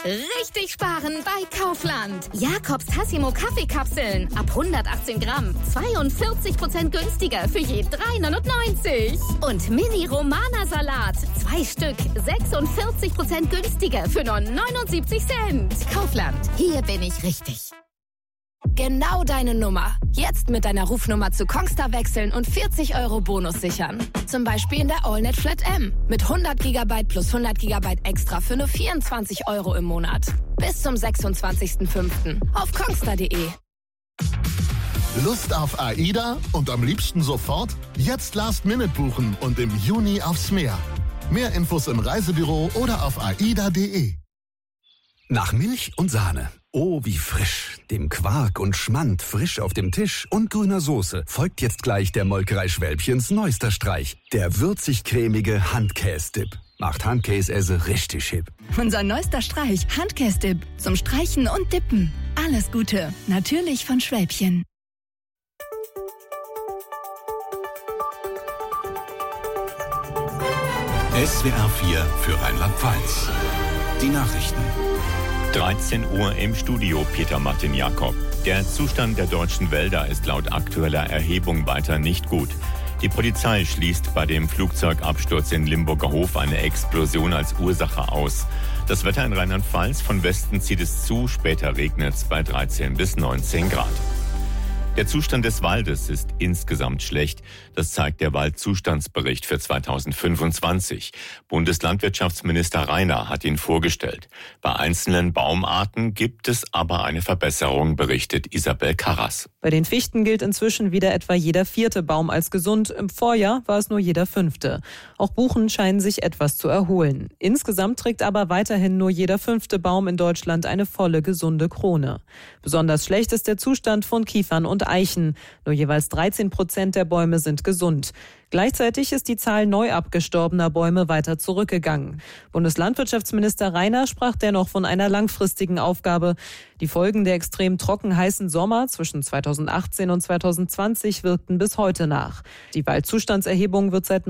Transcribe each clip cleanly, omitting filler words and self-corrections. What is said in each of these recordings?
Richtig sparen bei Kaufland. Jakobs Tassimo Kaffeekapseln ab 118 Gramm. 42% günstiger für je 3,99. Und Mini Romana Salat. 2 Stück. 46% günstiger für nur 79 Cent. Kaufland. Hier bin ich richtig. Genau deine Nummer. Jetzt mit deiner Rufnummer zu Kongstar wechseln und 40 € Bonus sichern. Zum Beispiel in der AllNet Flat M. Mit 100 GB plus 100 GB extra für nur 24 € im Monat. Bis zum 26.05. auf kongstar.de. Lust auf AIDA und am liebsten sofort? Jetzt Last-Minute buchen und im Juni aufs Meer. Mehr Infos im Reisebüro oder auf aida.de. Nach Milch und Sahne. Oh, wie frisch. Dem Quark und Schmand frisch auf dem Tisch und grüner Soße folgt jetzt gleich der Molkerei Schwälbchens neuester Streich. Der würzig-cremige Handkäse-Dip. Macht Handkäse richtig hip. Unser neuester Streich, Handkäse-Dip. Zum Streichen und Dippen. Alles Gute. Natürlich von Schwälbchen. SWR 4 für Rheinland-Pfalz. Die Nachrichten. 13 Uhr im Studio, Peter Martin Jakob. Der Zustand der deutschen Wälder ist laut aktueller Erhebung weiter nicht gut. Die Polizei schließt bei dem Flugzeugabsturz in Limburger Hof eine Explosion als Ursache aus. Das Wetter in Rheinland-Pfalz, von Westen zieht es zu, später regnet es bei 13 bis 19 Grad. Der Zustand des Waldes ist insgesamt schlecht. Das zeigt der Waldzustandsbericht für 2025. Bundeslandwirtschaftsminister Rainer hat ihn vorgestellt. Bei einzelnen Baumarten gibt es aber eine Verbesserung, berichtet Isabel Karras. Bei den Fichten gilt inzwischen wieder etwa jeder 4. Baum als gesund. Im Vorjahr war es nur jeder 5. Auch Buchen scheinen sich etwas zu erholen. Insgesamt trägt aber weiterhin nur jeder 5. Baum in Deutschland eine volle, gesunde Krone. Besonders schlecht ist der Zustand von Kiefern und Eichen. Nur jeweils 13% der Bäume sind gesund. Gleichzeitig ist die Zahl neu abgestorbener Bäume weiter zurückgegangen. Bundeslandwirtschaftsminister Rainer sprach dennoch von einer langfristigen Aufgabe. Die Folgen der extrem trocken heißen Sommer zwischen 2018 und 2020 wirkten bis heute nach. Die Waldzustandserhebung wird seit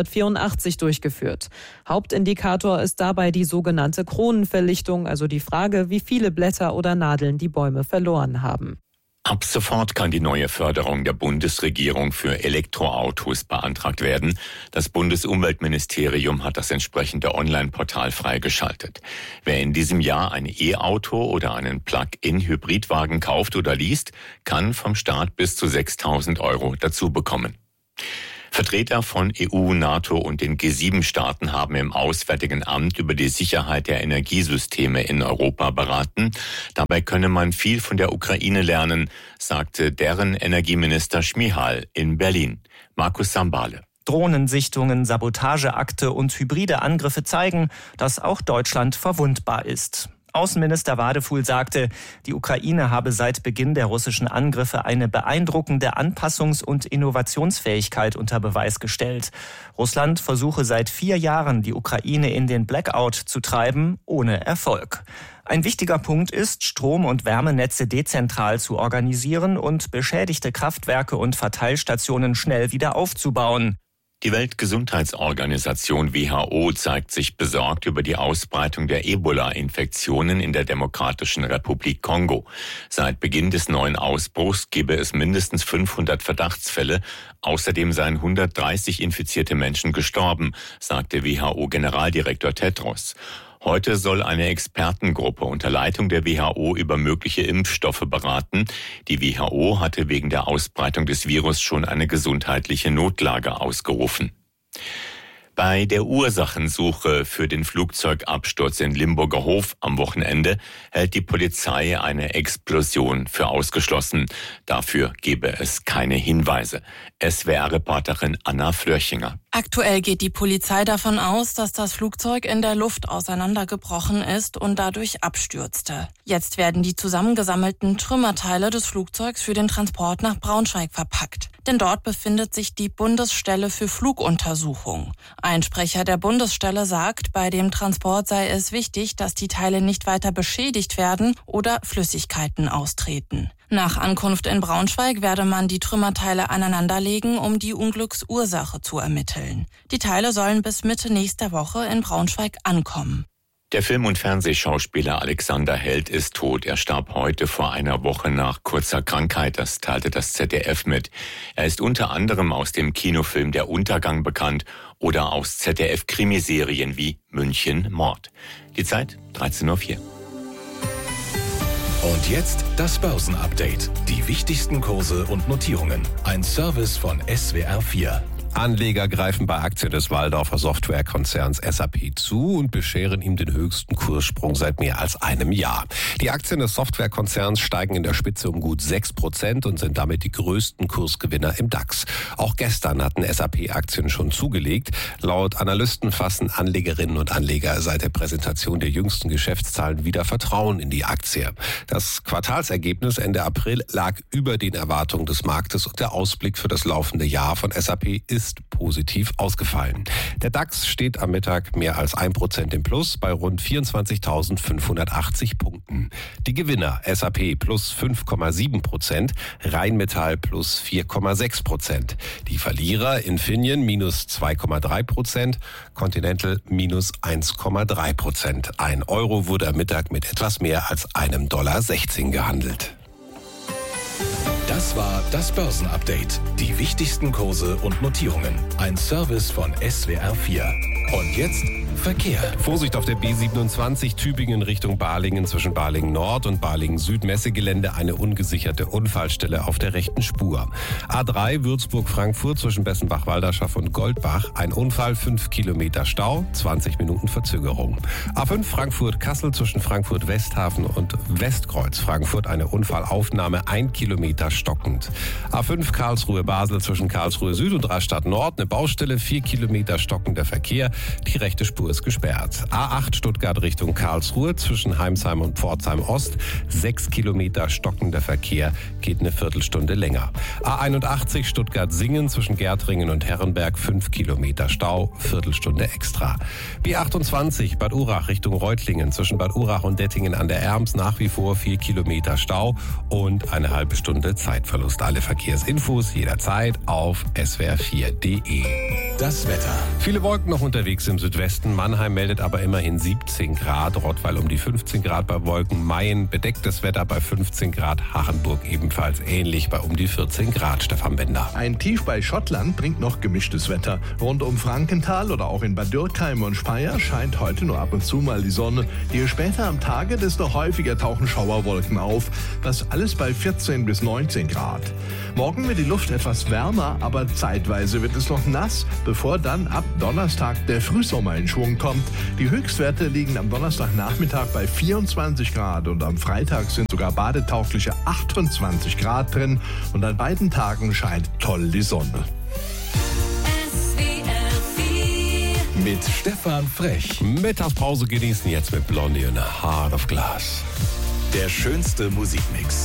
1984 durchgeführt. Hauptindikator ist dabei die sogenannte Kronenverlichtung, also die Frage, wie viele Blätter oder Nadeln die Bäume verloren haben. Ab sofort kann die neue Förderung der Bundesregierung für Elektroautos beantragt werden. Das Bundesumweltministerium hat das entsprechende Online-Portal freigeschaltet. Wer in diesem Jahr ein E-Auto oder einen Plug-in-Hybridwagen kauft oder liest, kann vom Staat bis zu 6.000 € dazu bekommen. Vertreter von EU, NATO und den G7-Staaten haben im Auswärtigen Amt über die Sicherheit der Energiesysteme in Europa beraten. Dabei könne man viel von der Ukraine lernen, sagte deren Energieminister Šmihal in Berlin. Markus Sambale. Drohnensichtungen, Sabotageakte und hybride Angriffe zeigen, dass auch Deutschland verwundbar ist. Außenminister Wadefuhl sagte, die Ukraine habe seit Beginn der russischen Angriffe eine beeindruckende Anpassungs- und Innovationsfähigkeit unter Beweis gestellt. Russland versuche seit 4 Jahren, die Ukraine in den Blackout zu treiben, ohne Erfolg. Ein wichtiger Punkt ist, Strom- und Wärmenetze dezentral zu organisieren und beschädigte Kraftwerke und Verteilstationen schnell wieder aufzubauen. Die Weltgesundheitsorganisation WHO zeigt sich besorgt über die Ausbreitung der Ebola-Infektionen in der Demokratischen Republik Kongo. Seit Beginn des neuen Ausbruchs gebe es mindestens 500 Verdachtsfälle. Außerdem seien 130 infizierte Menschen gestorben, sagte WHO-Generaldirektor Tedros. Heute soll eine Expertengruppe unter Leitung der WHO über mögliche Impfstoffe beraten. Die WHO hatte wegen der Ausbreitung des Virus schon eine gesundheitliche Notlage ausgerufen. Bei der Ursachensuche für den Flugzeugabsturz in Limburger Hof am Wochenende hält die Polizei eine Explosion für ausgeschlossen. Dafür gebe es keine Hinweise. SWR-Reporterin Anna Flörchinger. Aktuell geht die Polizei davon aus, dass das Flugzeug in der Luft auseinandergebrochen ist und dadurch abstürzte. Jetzt werden die zusammengesammelten Trümmerteile des Flugzeugs für den Transport nach Braunschweig verpackt. Denn dort befindet sich die Bundesstelle für Fluguntersuchung. Ein Sprecher der Bundesstelle sagt, bei dem Transport sei es wichtig, dass die Teile nicht weiter beschädigt werden oder Flüssigkeiten austreten. Nach Ankunft in Braunschweig werde man die Trümmerteile aneinanderlegen, um die Unglücksursache zu ermitteln. Die Teile sollen bis Mitte nächster Woche in Braunschweig ankommen. Der Film- und Fernsehschauspieler Alexander Held ist tot. Er starb heute vor einer Woche nach kurzer Krankheit. Das teilte das ZDF mit. Er ist unter anderem aus dem Kinofilm Der Untergang bekannt oder aus ZDF-Krimiserien wie München Mord. Die Zeit 13:04 Uhr. Und jetzt das Börsenupdate. Die wichtigsten Kurse und Notierungen. Ein Service von SWR 4. Anleger greifen bei Aktien des Walldorfer Softwarekonzerns SAP zu und bescheren ihm den höchsten Kurssprung seit mehr als einem Jahr. Die Aktien des Softwarekonzerns steigen in der Spitze um gut 6% und sind damit die größten Kursgewinner im DAX. Auch gestern hatten SAP-Aktien schon zugelegt. Laut Analysten fassen Anlegerinnen und Anleger seit der Präsentation der jüngsten Geschäftszahlen wieder Vertrauen in die Aktie. Das Quartalsergebnis Ende April lag über den Erwartungen des Marktes und der Ausblick für das laufende Jahr von SAP ist positiv ausgefallen. Der DAX steht am Mittag mehr als 1% im Plus bei rund 24.580 Punkten. Die Gewinner SAP plus 5,7%, Rheinmetall plus 4,6%. Die Verlierer Infineon minus 2,3%, Continental minus 1,3%. Ein Euro wurde am Mittag mit etwas mehr als $1,16 gehandelt. Das war das Börsenupdate. Die wichtigsten Kurse und Notierungen. Ein Service von SWR 4. Und jetzt Verkehr. Vorsicht auf der B27 Tübingen Richtung Balingen zwischen Balingen Nord und Balingen Süd Messegelände eine ungesicherte Unfallstelle auf der rechten Spur. A3 Würzburg-Frankfurt zwischen Bessenbach-Walderschaff und Goldbach ein Unfall, 5 Kilometer Stau, 20 Minuten Verzögerung. A5 Frankfurt-Kassel zwischen Frankfurt-Westhafen und Westkreuz Frankfurt eine Unfallaufnahme, 1 Kilometer stockend. A5 Karlsruhe-Basel zwischen Karlsruhe Süd und Rastatt Nord eine Baustelle, 4 Kilometer stockender Verkehr, die rechte Spur ist gesperrt. A8 Stuttgart Richtung Karlsruhe zwischen Heimsheim und Pforzheim Ost. 6 Kilometer stockender Verkehr, geht eine Viertelstunde länger. A81 Stuttgart-Singen zwischen Gärtringen und Herrenberg. 5 Kilometer Stau, Viertelstunde extra. B28 Bad Urach Richtung Reutlingen zwischen Bad Urach und Dettingen an der Erms nach wie vor 4 Kilometer Stau und eine halbe Stunde Zeitverlust. Alle Verkehrsinfos jederzeit auf swr4.de. Das Wetter. Viele Wolken noch unterwegs im Südwesten. Mannheim meldet aber immerhin 17 Grad. Rottweil um die 15 Grad bei Wolken. Mayen bedecktes Wetter bei 15 Grad. Hachenburg ebenfalls ähnlich bei um die 14 Grad. Stefan Bender. Ein Tief bei Schottland bringt noch gemischtes Wetter. Rund um Frankenthal oder auch in Bad Dürkheim und Speyer scheint heute nur ab und zu mal die Sonne. Je später am Tage, desto häufiger tauchen Schauerwolken auf. Das alles bei 14 bis 19 Grad. Morgen wird die Luft etwas wärmer, aber zeitweise wird es noch nass, bevor dann ab Donnerstag der Frühsommer in Schwung kommt. Die Höchstwerte liegen am Donnerstagnachmittag bei 24 Grad und am Freitag sind sogar badetaugliche 28 Grad drin und an beiden Tagen scheint toll die Sonne. Mit Stefan Frech. Mittagspause genießen jetzt mit Blondie und Heart of Glass. Der schönste Musikmix.